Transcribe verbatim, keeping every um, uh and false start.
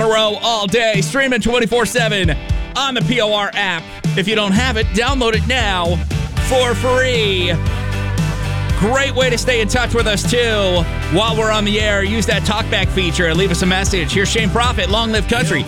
a row all day, streaming twenty-four seven on the P O R app. If you don't have it, download it now for free. Great way to stay in touch with us, too. While we're on the air, use that talkback feature and leave us a message. Here's Shane Prophet, Long Live Country.